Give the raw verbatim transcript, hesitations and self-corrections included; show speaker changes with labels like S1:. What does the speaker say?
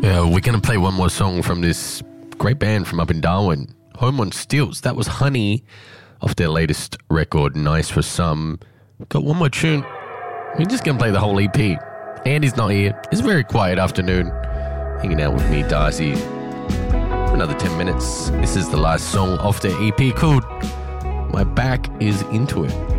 S1: Yeah, we're going to play one more song from this great band from up in Darwin, Home on Stilts. That was Honey off their latest record, Nice for Some. Got one more tune. We're just going to play the whole E P. Andy's not here. It's a very quiet afternoon. Hanging out with me, Darcy, for another ten minutes. This is the last song off their E P called My Back Is Into It.